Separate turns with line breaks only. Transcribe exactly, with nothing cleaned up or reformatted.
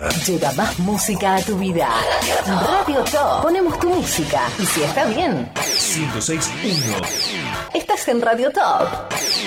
Llega más música a tu vida. Radio Top. Ponemos tu música. Y si está bien,
ciento seis punto uno.
estás en Radio Top.